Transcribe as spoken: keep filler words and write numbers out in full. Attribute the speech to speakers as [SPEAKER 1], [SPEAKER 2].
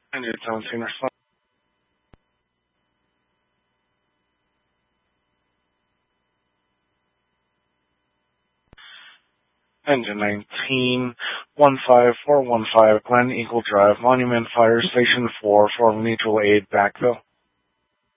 [SPEAKER 1] Engine seventeen, respond. Engine nineteen, one five four one five, Glen Eagle Drive, Monument Fire Station four for mutual aid, backfill.